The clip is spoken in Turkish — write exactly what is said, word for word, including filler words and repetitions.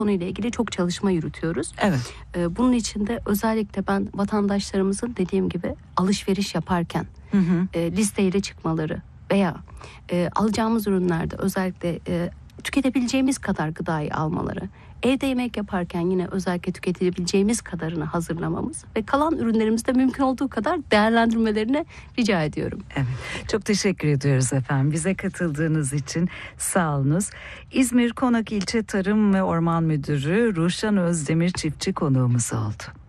konuyla ilgili çok çalışma yürütüyoruz. Evet. Bunun için de özellikle ben vatandaşlarımızın dediğim gibi alışveriş yaparken Hı hı. listeyle çıkmaları veya alacağımız ürünlerde özellikle tüketebileceğimiz kadar gıdayı almaları, evde yemek yaparken yine özellikle tüketebileceğimiz kadarını hazırlamamız ve kalan ürünlerimizde mümkün olduğu kadar değerlendirmelerini rica ediyorum. Evet. Çok teşekkür ediyoruz efendim. Bize katıldığınız için sağ olunuz. İzmir Konak İlçe Tarım ve Orman Müdürü Ruşen Özdemir Çiftçi konuğumuz oldu.